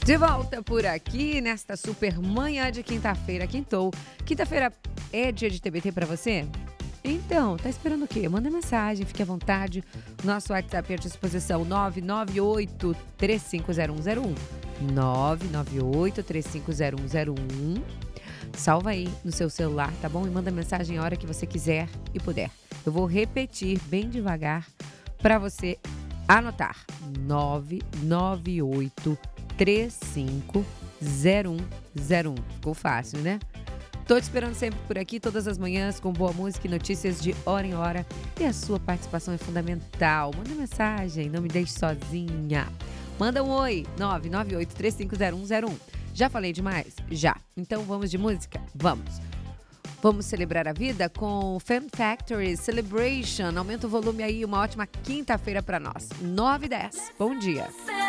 De volta por aqui, nesta super manhã de quinta-feira, quintou. Quinta-feira é dia de TBT pra você? Então, tá esperando o quê? Manda mensagem, fique à vontade. Nosso WhatsApp é à disposição 998-350101. 998-350101. Salva aí no seu celular, tá bom? E manda mensagem a hora que você quiser e puder. Eu vou repetir bem devagar pra você anotar. 998-350101. Ficou fácil, né? Tô te esperando sempre por aqui, todas as manhãs, com boa música e notícias de hora em hora. E a sua participação é fundamental. Manda mensagem, não me deixe sozinha. Manda um oi, 998-350101. Já falei demais? Já. Então vamos de música? Vamos. Vamos celebrar a vida com Femme Factory Celebration. Aumenta o volume aí, uma ótima quinta-feira para nós. 9h10. Bom dia.